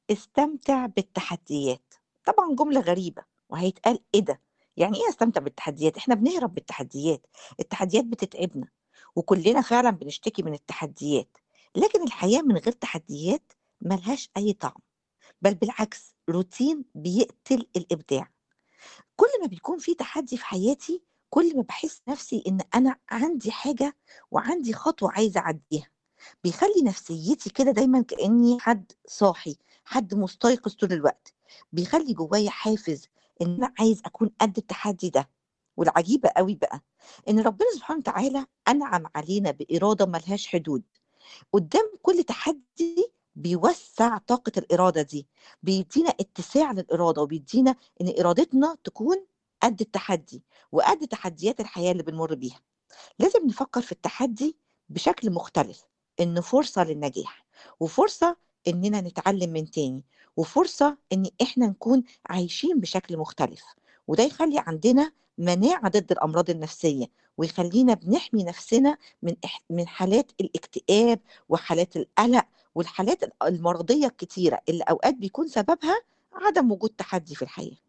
استمتع بالتحديات. طبعًا جملة غريبة، وهيتقال إيه ده! يعني إيه أستمتع بالتحديات؟ إحنا بنهرب بالتحديات، التحديات بتتعبنا، وكلنا فعلًا بنشتكي من التحديات، لكن الحياة من غير تحديات ما لهاش أي طعم، بل بالعكس روتين بيقتل الإبداع. كل ما بيكون في تحدي في حياتي، كل ما باحس نفسي إن أنا عندي حاجة وعندي خطوة عايزة أعدّيها. بيخلّي نفسيتي كده دايمًا كإني حد صاحي، حد مستيقظ طول الوقت، بيخلّي جوايا حافز إن أنا عايز أكون قد التحدي ده. والعجيبة أوي بقى، إن ربنا سبحانه وتعالى أنعم علينا بإرادة ما لهاش حدود، قدّام كل تحدي بيوسّع طاقة الإرادة دي، بيدّينا اتساع للإرادة، وبيدّينا إن إرادتنا تكون قد التحدي، وقد تحديات الحياة اللي بنمُر بيها. لازم نفكر في التحدي بشكل مختلف، إنه فرصة للنجاح وفرصة إننا نتعلم من تاني وفرصة إن إحنا نكون عايشين بشكل مختلف، وده يخلي عندنا مناعة ضد الأمراض النفسية، ويخلينا بنحمي نفسنا من حالات الاكتئاب وحالات القلق والحالات المرضية الكتيرة اللي أوقات بيكون سببها عدم وجود تحدي في الحياة.